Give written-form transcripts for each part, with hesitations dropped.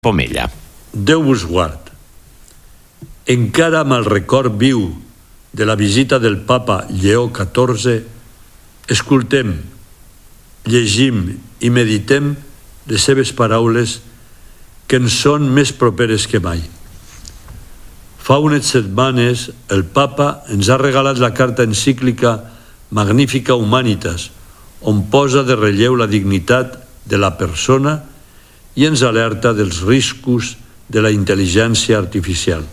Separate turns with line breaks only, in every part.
Pomella.
Déu vos guard. Encara amb el record viu de la visita del papa Lleó XIV, escoltem, llegim i meditem les seves paraules que ens són més properes que mai. Fa unes setmanes el papa ens ha regalat la carta encíclica Magnificat Humanitas, on posa de relleu la dignitat de la persona i ens alerta dels riscos de la intel·ligència artificial.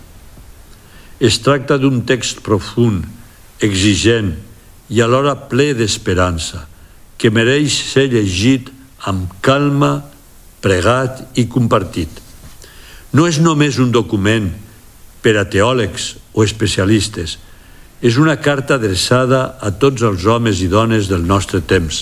Es tracta d'un text profund, exigent i alhora ple d'esperança, que mereix ser llegit amb calma, pregat i compartit. No és només un document per a teòlegs o especialistes, és una carta adreçada a tots els homes i dones del nostre temps.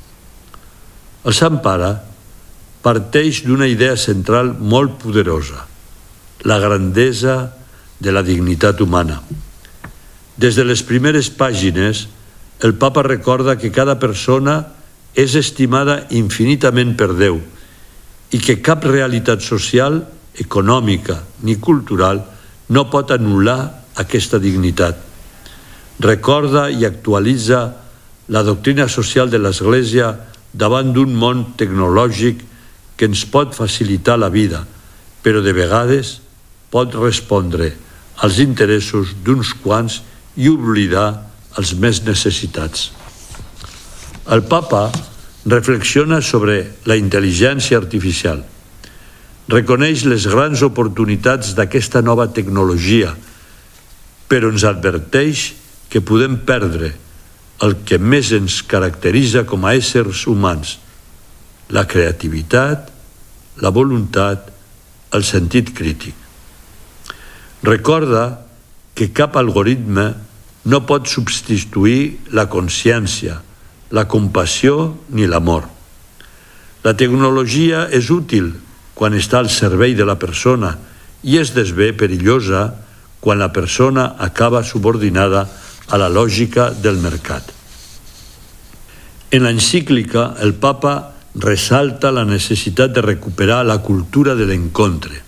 El Sant Pare parteix d'una idea central molt poderosa, la grandesa de la dignitat humana. Des de les primeres pàgines, el papa recorda que cada persona és estimada infinitament per Déu i que cap realitat social, econòmica ni cultural no pot anul·lar aquesta dignitat. Recorda i actualitza la doctrina social de l'Església davant d'un món tecnològic que ens pot facilitar la vida, però de vegades pot respondre als interessos d'uns quants i oblidar els més necessitats. El papa reflexiona sobre la intel·ligència artificial. Reconeix les grans oportunitats d'aquesta nova tecnologia, però ens adverteix que podem perdre el que més ens caracteritza com a éssers humans: la creativitat, la voluntat, el sentit crític. Recorda que cap algoritme no pot substituir la consciència, la compassió ni l'amor. La tecnologia és útil quan està al servei de la persona i es desvé perillosa quan la persona acaba subordinada a la lògica del mercat. En l'encíclica, el papa ressalta la necessitat de recuperar la cultura de l'encontre.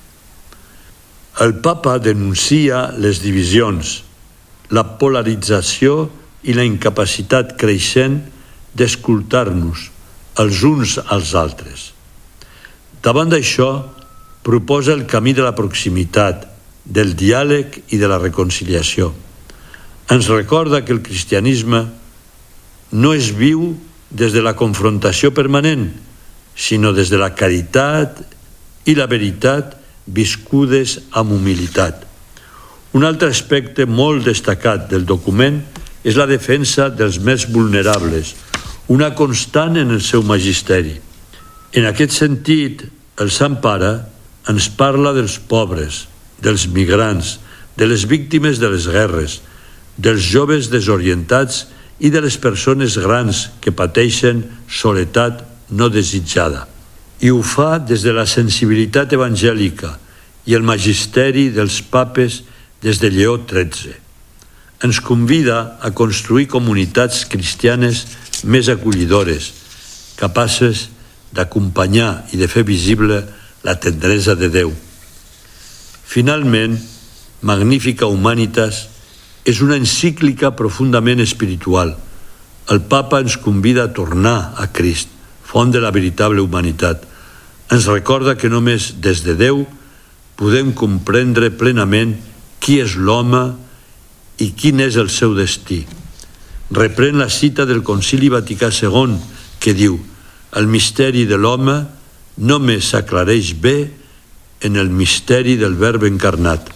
El papa denuncia les divisions, la polarització i la incapacitat creixent d'escoltar-nos els uns als altres. Davant d'això, proposa el camí de la proximitat, del diàleg i de la reconciliació. Ens recorda que el cristianisme no es viu des de la confrontació permanent, sinó des de la caritat i la veritat viscudes amb humilitat. Un altre aspecte molt destacat del document és la defensa dels més vulnerables, una constant en el seu magisteri. En aquest sentit, el Sant Pare ens parla dels pobres, dels migrants, de les víctimes de les guerres, dels joves desorientats i de les persones grans que pateixen soledat no desitjada. I ho fa des de la sensibilitat evangèlica i el magisteri dels papes des de Lleó XIII. Ens convida a construir comunitats cristianes més acollidores, capaces d'acompanyar i de fer visible la tendresa de Déu. Finalment, Magnificat Humanitas és una encíclica profundament espiritual. El papa ens convida a tornar a Crist, font de la veritable humanitat. Ens recorda que només des de Déu podem comprendre plenament qui és l'home i quin és el seu destí. Reprèn la cita del Concili Vaticà II, que diu: el misteri de l'home només s'aclareix bé en el misteri del Verb encarnat.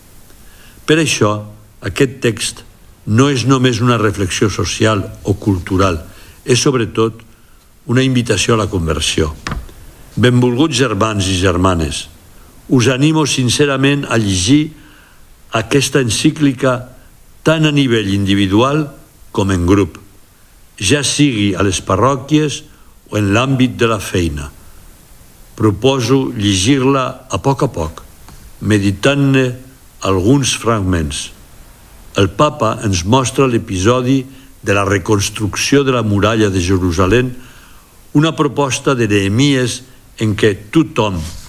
Per això, aquest text no és només una reflexió social o cultural, és sobretot una invitació a la conversió. Benvolguts germans i germanes, us animo sincerament a llegir aquesta encíclica tant a nivell individual com en grup, ja sigui a les parròquies o en l'àmbit de la feina. Proposo llegir-la a poc, meditant-ne alguns fragments. El papa ens mostra l'episodi de la reconstrucció de la muralla de Jerusalem, una proposta de Nehemies en què tothom,